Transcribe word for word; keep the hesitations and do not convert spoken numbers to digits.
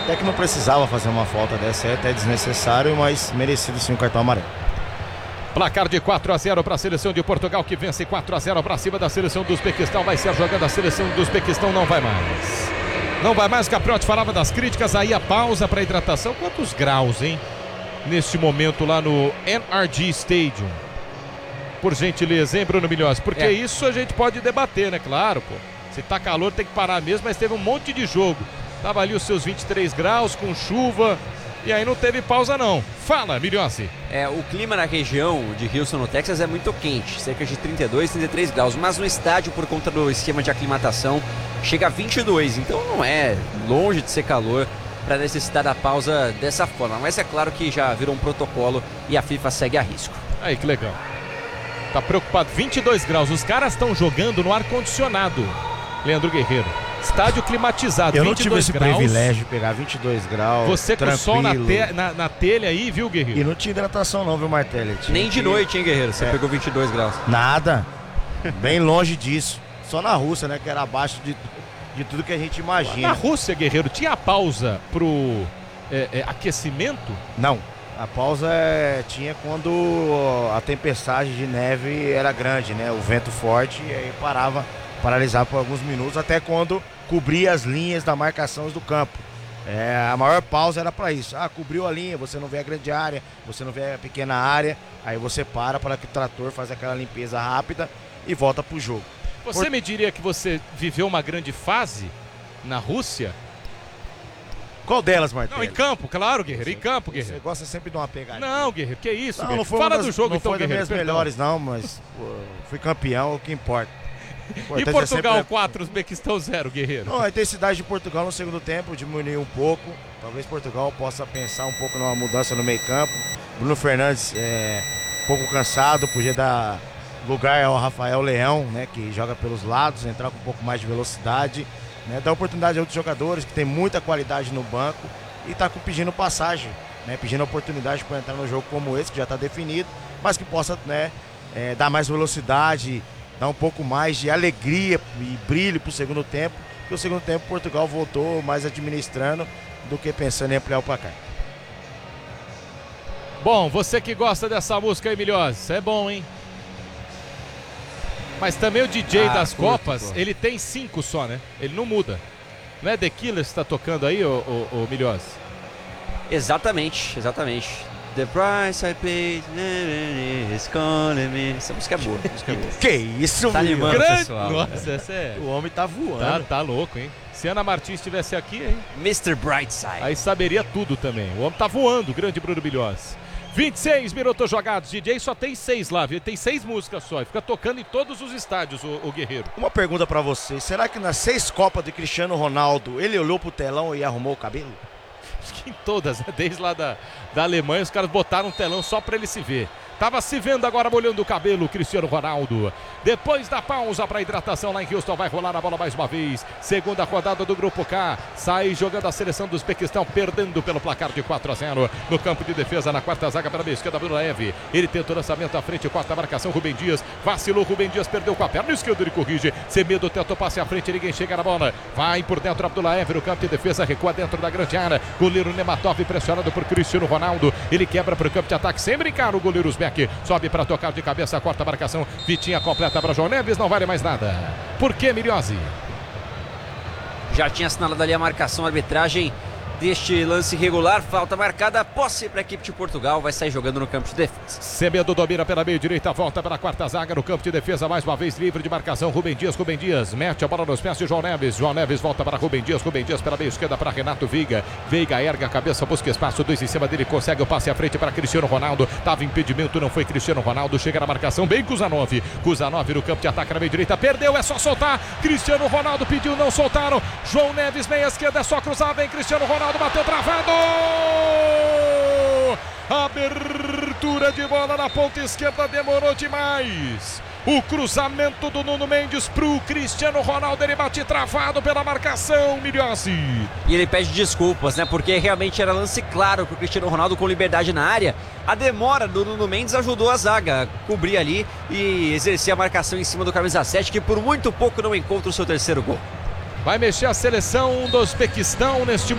Até que não precisava fazer uma falta dessa, é até desnecessário, mas merecido sim um cartão amarelo. Placar de quatro a zero para a seleção de Portugal, que vence quatro a zero para cima da seleção do Uzbequistão. Vai ser jogando a seleção do Uzbequistão, não vai mais. Não vai mais, Capriotti falava das críticas, aí a pausa para hidratação. Quantos graus, hein? Neste momento lá no N R G Stadium. Por gentileza, hein, Bruno Milhões? Porque é. isso a gente pode debater, né? Claro, pô. Se tá calor tem que parar mesmo, mas teve um monte de jogo. Tava ali os seus vinte e três graus, com chuva, e aí não teve pausa não. Fala, Milhões. É, o clima na região de Houston, no Texas, é muito quente, cerca de trinta e dois, trinta e três graus, mas no estádio, por conta do esquema de aclimatação, chega a vinte e dois, então não é longe de ser calor para necessitar da pausa dessa forma. Mas é claro que já virou um protocolo e a FIFA segue a risco. Aí, que legal. Tá preocupado, vinte e dois graus, os caras estão jogando no ar-condicionado, Leandro Guerreiro. Estádio climatizado, eu não tive esse graus. privilégio de pegar vinte e dois graus. Você com o sol na, te, na, na telha aí, viu, Guerreiro? E não tinha hidratação não, viu, Martelli? Nem de que... noite, hein, Guerreiro? Você é. pegou vinte e dois graus. Nada. Bem longe disso. Só na Rússia, né? Que era abaixo de, de tudo que a gente imagina. Na Rússia, Guerreiro, tinha pausa pro é, é, aquecimento? Não. A pausa é, tinha quando a tempestade de neve era grande, né? O vento forte, e aí parava, paralisava por alguns minutos, até quando cobria as linhas da marcação do campo. É, a maior pausa era para isso. Ah, cobriu a linha, você não vê a grande área, você não vê a pequena área, aí você para para que o trator faça aquela limpeza rápida e volta pro jogo. Você por... me diria que você viveu uma grande fase na Rússia? Qual delas, Martelli? Não, em campo, claro, Guerreiro, em campo, Guerreiro. Você gosta sempre de uma pegadinha. Não, Guerreiro, que isso, não, não foi Fala das, do jogo, não então, foi Guerreiro. das minhas melhores, não, mas pô, fui campeão, o que importa. E Portugal sempre... quatro, Uzbequistão zero, Guerreiro. Não, a intensidade de Portugal no segundo tempo diminuiu um pouco. Talvez Portugal possa pensar um pouco numa mudança no meio campo. Bruno Fernandes é um pouco cansado, podia dar lugar ao Rafael Leão, né, que joga pelos lados, entrar com um pouco mais de velocidade, né, dar oportunidade a outros jogadores que tem muita qualidade no banco e está pedindo passagem, né, pedindo oportunidade para entrar no jogo como esse, que já está definido, mas que possa, né, é, dar mais velocidade, dar um pouco mais de alegria e brilho para o segundo tempo, porque o segundo tempo Portugal voltou mais administrando do que pensando em ampliar o placar. Bom, você que gosta dessa música aí, Milhões, é bom, hein? Mas também o D J ah, das curto, Copas, pô. Ele tem cinco só, né? Ele não muda. Não é The Killers que está tocando aí, ô, ô, ô Milhões? Exatamente, exatamente. The price I paid is calling me. Essa música é boa. Música é boa. Que isso, tá animando Grande... pessoal. Nossa, essa é... O homem tá voando. Tá, tá louco, hein? Se Ana Martins estivesse aqui, hein? mister Brightside. Aí saberia tudo também. O homem tá voando, grande Bruno Milhões. vinte e seis minutos jogados. D J só tem seis lá, viu? Tem seis músicas só. E fica tocando em todos os estádios, o, o Guerreiro. Uma pergunta pra você. Será que nas seis Copas de Cristiano Ronaldo, ele olhou pro telão e arrumou o cabelo? Acho que em todas, né? Desde lá da, da Alemanha, os caras botaram um telão só pra ele se ver. Tava se vendo agora, molhando o cabelo, Cristiano Ronaldo. Depois da pausa para hidratação lá em Houston, vai rolar a bola mais uma vez. Segunda rodada do Grupo K. Sai jogando a seleção do Uzbequistão, perdendo pelo placar de quatro a zero. No campo de defesa, na quarta zaga, pela esquerda, Abdullaev. Ele tenta o lançamento à frente, quarta marcação, Rubem Dias. Vacilou, Rubem Dias perdeu com a perna esquerda, ele corrige. Semedo tenta o passe à frente, ninguém chega na bola. Vai por dentro, Abdullaev no campo de defesa, recua dentro da grande área. Goleiro Nematov pressionado por Cristiano Ronaldo. Ele quebra para o campo de ataque, sem brincar o goleiro Uzbek. Sobe para tocar de cabeça, quarta marcação. Vitinha completa para João Neves, não vale mais nada. Por que, Milhões? Já tinha assinalado ali a marcação, a arbitragem deste lance irregular. Falta marcada, posse para a equipe de Portugal. Vai sair jogando no campo de defesa. Semedo domina pela meia direita, volta para a quarta zaga no campo de defesa. Mais uma vez livre de marcação. Rubem Dias, Rubem Dias mete a bola nos pés de João Neves. João Neves volta para Rubem Dias. Rubem Dias pela meia esquerda para Renato Veiga. Veiga erga a cabeça, busca espaço. Dois em cima dele, consegue o passe à frente para Cristiano Ronaldo. Tava impedimento, não foi Cristiano Ronaldo. Chega na marcação, bem Kuzanov. Kuzanov no campo de ataque na meia direita. Perdeu, é só soltar. Cristiano Ronaldo pediu, não soltaram. João Neves, meia esquerda, é só cruzar. Vem Cristiano Ronaldo, bateu travado. Abertura de bola na ponta esquerda, demorou demais. O cruzamento do Nuno Mendes pro Cristiano Ronaldo, ele bate travado pela marcação, Milhões. E ele pede desculpas, né? Porque realmente era lance claro pro Cristiano Ronaldo com liberdade na área. A demora do Nuno Mendes ajudou a zaga a cobrir ali e exercer a marcação em cima do camisa sete, que por muito pouco não encontra o seu terceiro gol. Vai mexer a seleção do Uzbequistão neste